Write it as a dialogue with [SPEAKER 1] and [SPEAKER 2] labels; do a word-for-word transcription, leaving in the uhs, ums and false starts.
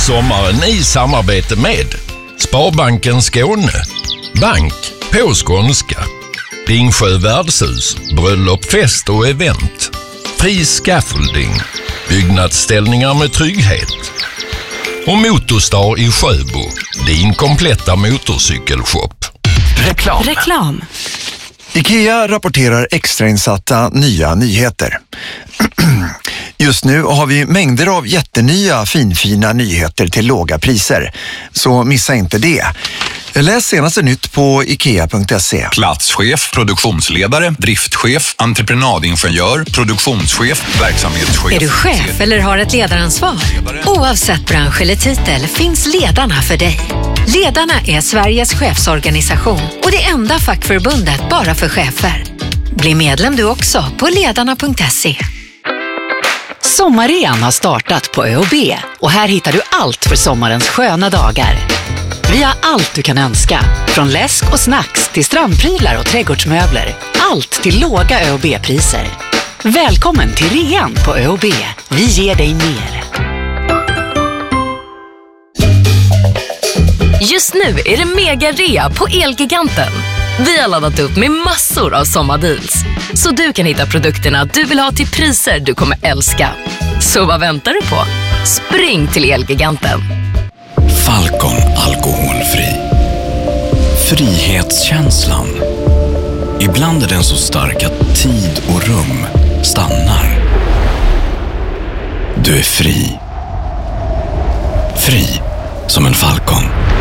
[SPEAKER 1] sommaren i samarbete med Sparbanken Skåne, Bank på skånska, Ringsjö värdshus, bröllop, fest och event, Fri Scaffolding, byggnadsställningar med trygghet och Motorstar i Sjöbo, din kompletta motorcykelshop.
[SPEAKER 2] Reklam.
[SPEAKER 3] Reklam.
[SPEAKER 2] IKEA rapporterar extrainsatta nya nyheter. Just nu har vi mängder av jättenya finfina nyheter till låga priser. Så missa inte det. Läs senaste nytt på ikea punkt se.
[SPEAKER 4] Platschef, produktionsledare, driftchef, entreprenadingenjör, produktionschef, verksamhetschef.
[SPEAKER 3] Är du chef eller har ett ledaransvar? Oavsett bransch eller titel finns Ledarna för dig. Ledarna är Sveriges chefsorganisation och det enda fackförbundet bara för chefer. Bli medlem du också på ledarna punkt se.
[SPEAKER 5] Sommarrean har startat på Ö och B och här hittar du allt för sommarens sköna dagar. Vi har allt du kan önska, från läsk och snacks till strandprylar och trädgårdsmöbler. Allt till låga Ö och B-priser. Välkommen till rean på Ö och B. Vi ger dig mer.
[SPEAKER 6] Just nu är det mega-rea på Elgiganten. Vi har laddat upp med massor av sommardeals. Så du kan hitta produkterna du vill ha till priser du kommer älska. Så vad väntar du på? Spring till Elgiganten.
[SPEAKER 7] Falcon alkoholfri. Frihetskänslan. Ibland är den så stark att tid och rum stannar. Du är fri. Fri som en falcon.